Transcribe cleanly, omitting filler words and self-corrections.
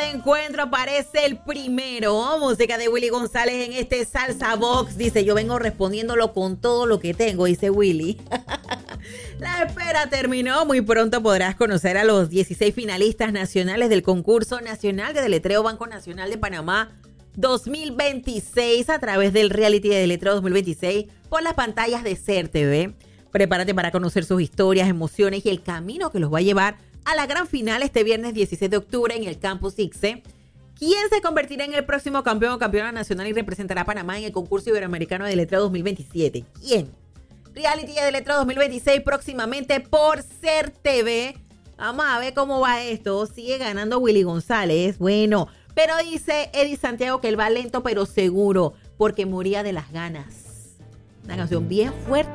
encuentro aparece el primero. Música de Willy González en este Salsa Box. Dice, yo vengo respondiéndolo con todo lo que tengo, dice Willy. La espera terminó. Muy pronto podrás conocer a los 16 finalistas nacionales del concurso nacional de deletreo Banco Nacional de Panamá 2026 a través del reality de deletreo 2026 por las pantallas de SER TV. Prepárate para conocer sus historias, emociones y el camino que los va a llevar a la gran final este viernes 16 de octubre en el Campus ICSE. ¿Quién se convertirá en el próximo campeón o campeona nacional y representará a Panamá en el concurso iberoamericano de deletreo 2027? ¿Quién? Reality de deletreo 2026 próximamente por SER TV. Vamos a ver cómo va esto. Sigue ganando Willy González. Bueno, pero dice Eddie Santiago que él va lento pero seguro porque moría de las ganas. Una canción bien fuerte.